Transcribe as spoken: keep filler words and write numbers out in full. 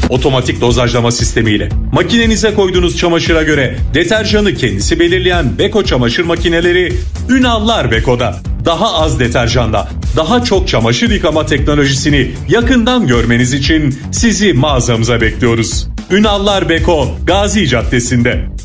Otomatik dozajlama sistemiyle makinenize koyduğunuz çamaşıra göre deterjanı kendisi belirleyen Beko çamaşır makineleri Ünallar Beko'da. Daha az deterjanla daha çok çamaşır yıkama teknolojisini yakından görmeniz için sizi mağazamıza bekliyoruz. Ünallar Beko, Gazi Caddesi'nde.